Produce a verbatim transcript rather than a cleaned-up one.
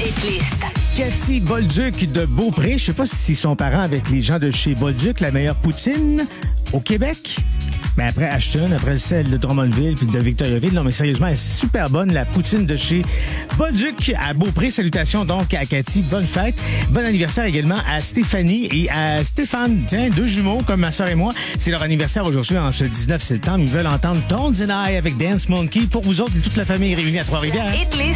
Hitlist. Cathy Bolduc de Beaupré. Je sais pas si sont parents avec les gens de chez Bolduc, la meilleure poutine au Québec. Mais après Ashton, après celle de Drummondville puis de Victoriaville. Non, mais sérieusement, elle est super bonne, la poutine de chez Bolduc à Beaupré. Salutations donc à Cathy. Bonne fête. Bon anniversaire également à Stéphanie et à Stéphane. Tiens, deux jumeaux comme ma soeur et moi. C'est leur anniversaire aujourd'hui en ce dix-neuf septembre. Ils veulent entendre Tones and I avec Dance Monkey. Pour vous autres, toute la famille réunie à Trois-Rivières.